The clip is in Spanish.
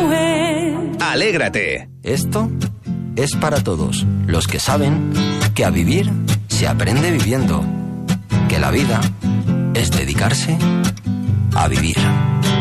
mujer. Alégrate. Esto es para todos los que saben que a vivir se aprende viviendo, que la vida es dedicarse a vivir.